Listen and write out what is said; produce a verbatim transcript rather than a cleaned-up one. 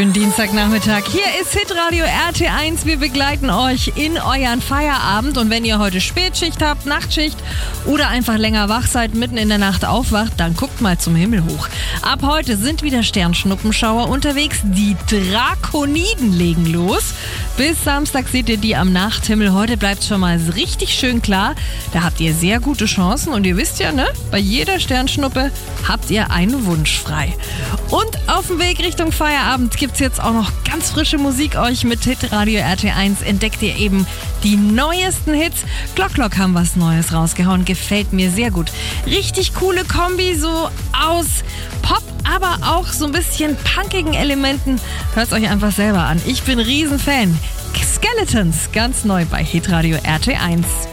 Dienstagnachmittag. Hier ist Hitradio R T eins. Wir begleiten euch in euren Feierabend. Und wenn ihr heute Spätschicht habt, Nachtschicht oder einfach länger wach seid, mitten in der Nacht aufwacht, dann guckt mal zum Himmel hoch. Ab heute sind wieder Sternschnuppenschauer unterwegs. Die Drakoniden legen los. Bis Samstag seht ihr die am Nachthimmel. Heute bleibt es schon mal richtig schön klar. Da habt ihr sehr gute Chancen. Und ihr wisst ja, ne? Bei jeder Sternschnuppe habt ihr einen Wunsch frei. Und auf dem Weg Richtung Feierabend gibt es jetzt auch noch ganz frische Musik. Euch mit Hitradio R T eins entdeckt ihr eben die neuesten Hits. Glock Glock haben was Neues rausgehauen. Gefällt mir sehr gut. Richtig coole Kombi, so aus Pop, aber auch so ein bisschen punkigen Elementen. Hört es euch einfach selber an. Ich bin Riesenfan. Skeletons, ganz neu bei Hitradio R T eins.